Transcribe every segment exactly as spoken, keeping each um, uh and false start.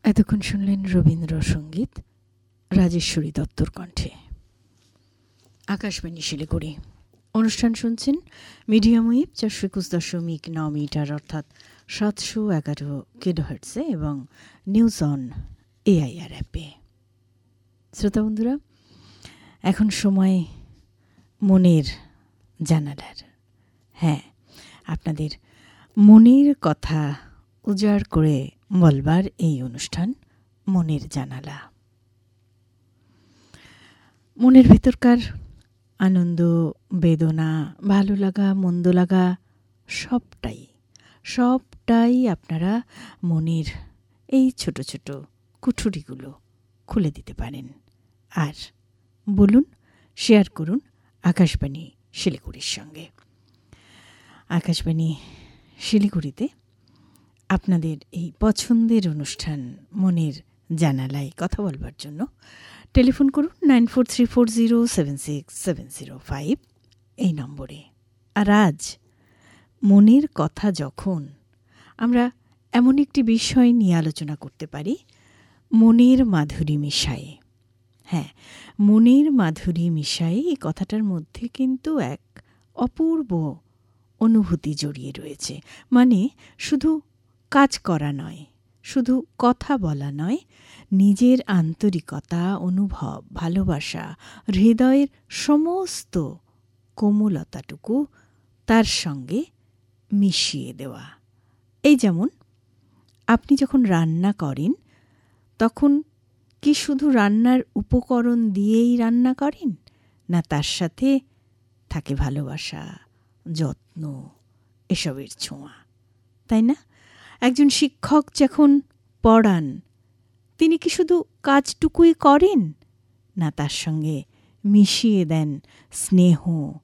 এতক্ষণ শুনলেন রবীন্দ্রসঙ্গীত রাজেশ্বরী দত্তর কণ্ঠে। আকাশবাণী শিলিগুড়ি অনুষ্ঠান শুনছেন মিডিয়াম ওয়েভ চারশো একুশ দশমিক ন মিটার অর্থাৎ সাতশো এগারো কিলোহার্টজে এবং নিউজ অন এআইআর অ্যাপে। শ্রোতা বন্ধুরা, এখন সময় মনের জানালার। হ্যাঁ, আপনাদের মনের কথা উজাড় করে বলবার এই অনুষ্ঠান মনের জানালা। মনের ভেতরকার আনন্দ, বেদনা, ভালো লাগা, মন্দ লাগা সবটাই সবটাই আপনারা মনের এই ছোট ছোট কুঠুরিগুলো খুলে দিতে পারেন। আর বলুন, শেয়ার করুন আকাশবাণী শিলিগুড়ির সঙ্গে। আকাশবাণী শিলিগুড়িতে আপনাদের এই পছন্দের অনুষ্ঠান মনের জানালায় কথা বলবার জন্য টেলিফোন করুন nine four three four zero seven six seven zero five এই নম্বরে। আর আজ মনের কথা যখন, আমরা এমন একটি বিষয় নিয়ে আলোচনা করতে পারি, মনের মাধুরী মিশায়ে। হ্যাঁ, মনের মাধুরী মিশায়ে এই কথাটার মধ্যে কিন্তু এক অপূর্ব অনুভূতি জড়িয়ে রয়েছে। মানে শুধু কাজ করা নয়, শুধু কথা বলা নয়, নিজের আন্তরিকতা, অনুভব, ভালোবাসা, হৃদয়ের সমস্ত কোমলতাটুকু তার সঙ্গে মিশিয়ে দেওয়া। এই যেমন আপনি যখন রান্না করেন, তখন কি শুধু রান্নার উপকরণ দিয়েই রান্না করেন, না তার সাথে থাকে ভালোবাসা, যত্ন, এসবের ছোঁয়া, তাই না? একজন শিক্ষক যখন পড়ান, তিনি কি শুধু কাজটুকুই করেন, না তার সঙ্গে মিশিয়ে দেন স্নেহ,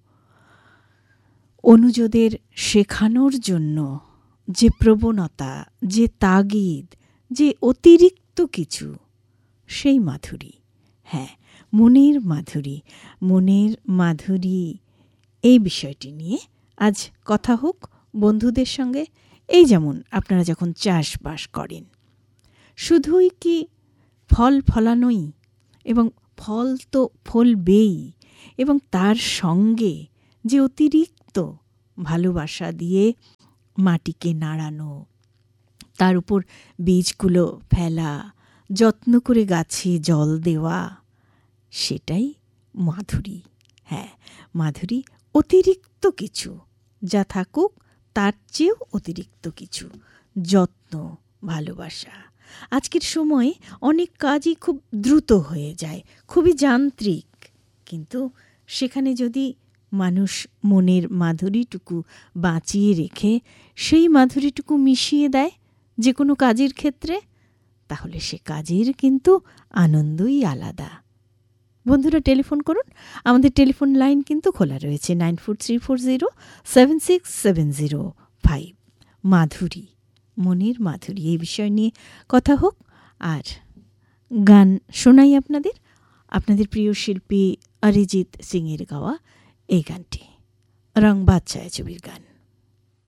অনুজদের শেখানোর জন্য যে প্রবণতা, যে তাগিদ, যে অতিরিক্ত কিছু, সেই মাধুরী। হ্যাঁ, মনের মাধুরী। মনের মাধুরী এই বিষয়টি নিয়ে আজ কথা হোক বন্ধুদের সঙ্গে। এই যেমন আপনারা যখন চাষবাস করেন, শুধুই কি ফল ফলানোই, এবং ফল তো ফলবেই, এবং তার সঙ্গে যে অতিরিক্ত ভালোবাসা দিয়ে মাটিকে নাড়ানো, তার উপর বীজগুলো ফেলা, যত্ন করে গাছে জল দেওয়া, সেটাই মাধুরী। হ্যাঁ, মাধুরী অতিরিক্ত কিছু, যা থাকুক তার চেয়েও অতিরিক্ত কিছু, যত্ন, ভালোবাসা। আজকের সময়ে অনেক কাজই খুব দ্রুত হয়ে যায়, খুবই যান্ত্রিক, কিন্তু সেখানে যদি মানুষ মনের মাধুরীটুকু বাঁচিয়ে রেখে সেই মাধুরীটুকু মিশিয়ে দেয় যে কোনো কাজের ক্ষেত্রে, তাহলে সে কাজের কিন্তু আনন্দই আলাদা। বন্ধুরা, টেলিফোন করুন, আমাদের টেলিফোন লাইন কিন্তু খোলা রয়েছে nine four three four zero seven six seven zero five. মাধুরী, মনের মাধুরী, এই বিষয় নিয়ে কথা হোক। আর গান শোনাই আপনাদের, আপনাদের প্রিয় শিল্পী অরিজিৎ সিংয়ের গাওয়া এই গানটি, রং বাদশাহ ছবির গান।